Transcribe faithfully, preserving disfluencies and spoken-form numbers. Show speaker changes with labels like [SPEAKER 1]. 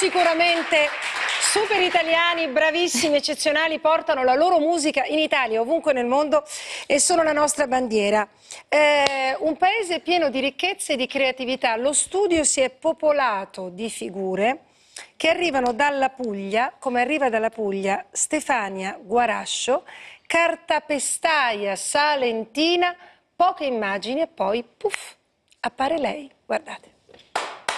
[SPEAKER 1] sicuramente super italiani, bravissimi, eccezionali, portano la loro musica in Italia, ovunque nel mondo, e sono la nostra bandiera. Eh, un paese pieno di ricchezze e di creatività. Lo studio si è popolato di figure che arrivano dalla Puglia, come arriva dalla Puglia Stefania Guarascio, cartapestaia salentina, poche immagini e poi, puff, appare lei. Guardate.